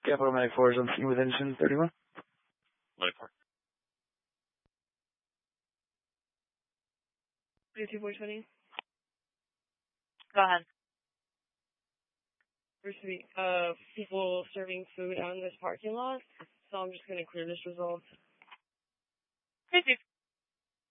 Capital Medic 4 is on scene with engine 31. Medic 4. 32-420. Go ahead. There's to be people serving food out in this parking lot, so I'm just going to clear this result. Crazy.